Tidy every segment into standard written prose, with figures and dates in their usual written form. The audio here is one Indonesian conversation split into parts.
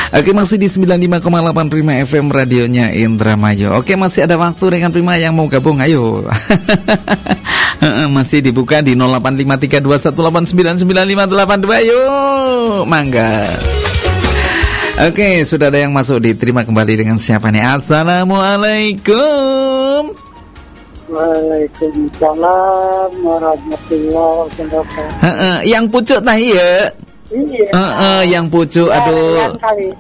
Oke, masih di 95,8 Prima FM radionya Indramayu. Oke, masih ada waktu rekan Prima yang mau gabung, ayo. Masih dibuka di 085321899582. Yuk, mangga. Oke, sudah ada yang masuk, diterima kembali dengan siapa nih? Assalamualaikum. Waalaikumsalam warahmatullahi wabarakatuh. Yang pucuk tah ya? Iya. Yang pucuk, aduh.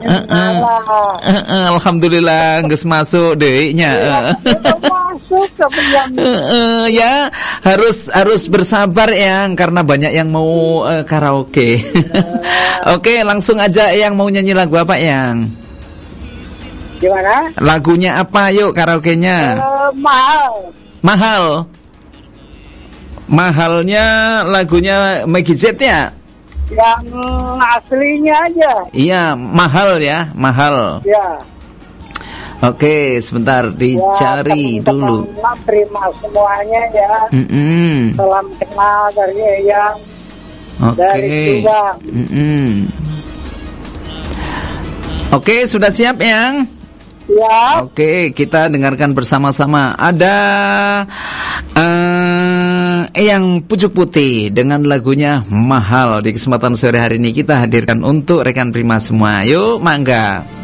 Alhamdulillah geus masuk deuknya. Masuk ya, harus bersabar yang karena banyak yang mau karaoke. Oke, langsung aja yang mau nyanyi lagu apa yang? Gimana? Lagunya apa yuk karaoke-nya? Mahal. Mahalnya lagunya Maggie Z ya? Yang aslinya aja. Iya, mahal ya, mahal. Ya. Oke, sebentar dicari dulu. Terima semuanya ya. Salam kenal dari Eyang. Dari Subang. Oke, sudah siap yang? Ya. Oke, kita dengarkan bersama-sama. Ada yang Pucuk Putih dengan lagunya Mahal. Di kesempatan sore hari ini kita hadirkan untuk rekan Prima semua. Yuk, mangga.